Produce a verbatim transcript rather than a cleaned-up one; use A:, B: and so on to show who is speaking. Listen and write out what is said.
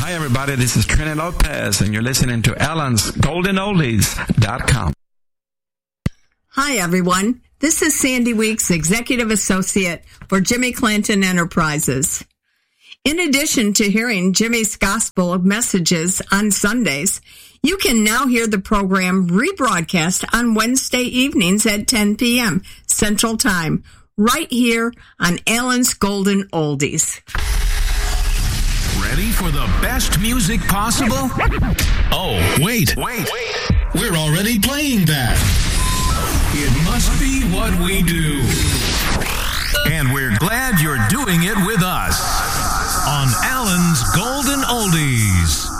A: Hi, everybody. This is Trini Lopez, and you're listening to Alan's Golden Oldies dot com.
B: Hi, everyone. This is Sandy Weeks, Executive Associate for Jimmy Clanton Enterprises. In addition to hearing Jimmy's Gospel of Messages on Sundays, you can now hear the program rebroadcast on Wednesday evenings at ten p.m. Central Time, right here on Alan's Golden Oldies.
C: Ready for the best music possible? Oh, wait. Wait. Wait. We're already playing that. It must be what we do. And we're glad you're doing it with us on Alan's Golden Oldies.